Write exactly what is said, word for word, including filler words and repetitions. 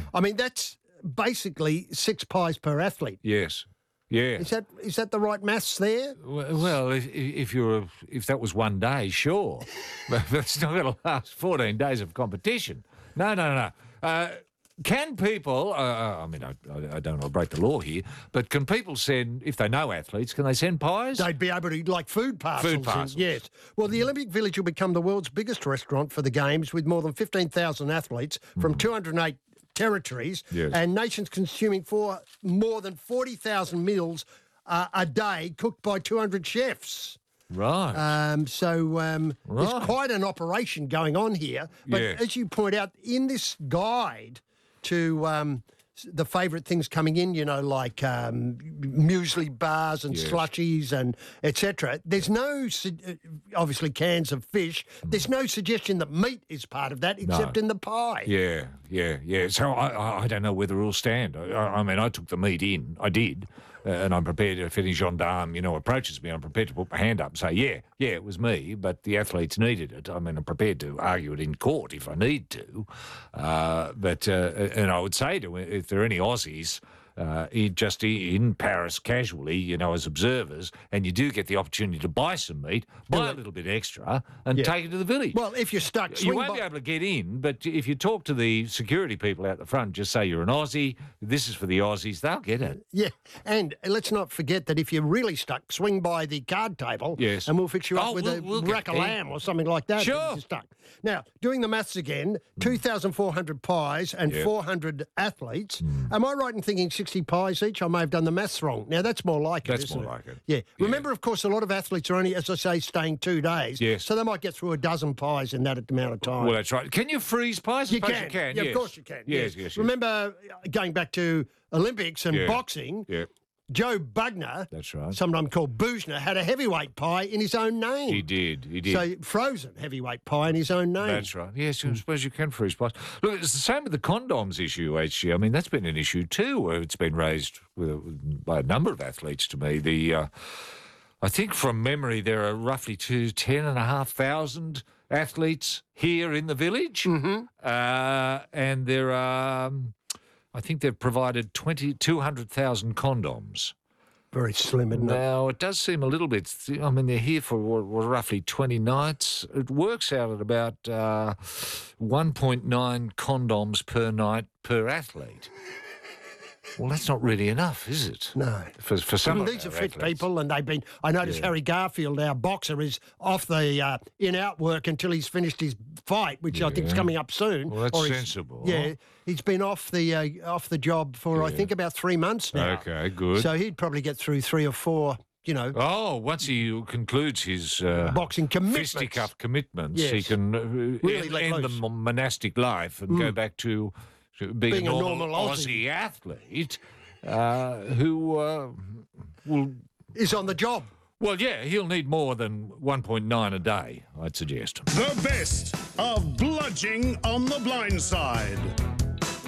I mean, that's basically six pies per athlete. Yes. Yeah. Is that is that the right maths there? Well, if, if you're if that was one day, sure, but that's not going to last fourteen days of competition. No, no, no. Uh, can people? Uh, I mean, I, I don't want to break the law here, but can people send, if they know athletes, can they send pies? They'd be able to, like food parcels. Food parcels. And, yes. Well, the Olympic Village will become the world's biggest restaurant for the Games, with more than fifteen thousand athletes from mm. two hundred eight territories, yes. and nations consuming for more than forty thousand meals uh, a day, cooked by two hundred chefs. Right. Um, so um, right. there's quite an operation going on here. But yeah. as you point out, in this guide to um, the favourite things coming in, you know, like um, muesli bars and yes. slushies and et cetera, there's no, obviously, cans of fish. There's no suggestion that meat is part of that, except no. in the pie. Yeah, yeah, yeah. So I, I, I don't know where the rules stand. I, I mean, I took the meat in. I did. Uh, and I'm prepared to, if any gendarme, you know, approaches me, I'm prepared to put my hand up and say, yeah, yeah, it was me, but the athletes needed it. I mean, I'm prepared to argue it in court if I need to. Uh, but, uh, and I would say to, if there are any Aussies, Uh, just in Paris casually, you know, as observers, and you do get the opportunity to buy some meat, buy a little bit extra and yeah. take it to the village. Well, if you're stuck... You won't be able to get in, but if you talk to the security people out the front, just say you're an Aussie, this is for the Aussies, they'll get it. Yeah, and let's not forget that if you're really stuck, swing by the card table yes. and we'll fix you up oh, with we'll, a we'll rack of lamb or something like that. Sure. If you're stuck. Now, doing the maths again, two thousand four hundred pies and yep. four hundred athletes. Mm. Am I right in thinking sixty pies each? I may have done the maths wrong. Now, that's more like it, That's isn't more it? like it. Yeah. yeah. Remember, of course, a lot of athletes are only, as I say, staying two days. Yes. So they might get through a dozen pies in that amount of time. Well, that's right. Can you freeze pies? I You suppose can. You can. Yeah, yes. of course you can. Yes, Yes, yes, yes. Remember, going back to Olympics and yeah. boxing, yeah. Joe Bugner, that's right. sometimes called Boozner, had a heavyweight pie in his own name. He did, he did. So frozen heavyweight pie in his own name. That's right. Yes, I suppose you can freeze pies. Look, it's the same with the condoms issue, H G. I mean, that's been an issue too. It's been raised with, by a number of athletes to me. The, uh, I think from memory, there are roughly two, ten and a half thousand athletes here in the village. Mm-hmm. Uh, and there are... Um, I think they've provided twenty, two hundred thousand condoms. Very slim, isn't it? Now, it does seem a little bit... I mean, they're here for what, what, roughly twenty nights. It works out at about uh, one point nine condoms per night per athlete. Well, that's not really enough, is it? No. For, for some well, of these our are fit athletes. people, and they've been... I noticed Yeah. Harry Garfield, our boxer, is off the uh, in-out work until he's finished his fight, which I think is Yeah. coming up soon. Well, that's Or he's- sensible. Yeah, he's been off the uh, off the job for, I Yeah. think, about three months now. Okay, good. So he'd probably get through three or four, you know... Oh, once he concludes his uh, boxing commitments. fisticuff commitments, Yes. he can uh, Really end, let end the loose. mon- monastic life and go back to to being, Being a a normal, normal Aussie. Aussie. athlete uh, who uh, will... Is on the job. Well, yeah, he'll need more than one point nine a day, I'd suggest. The best of Bludging on the Blind Side.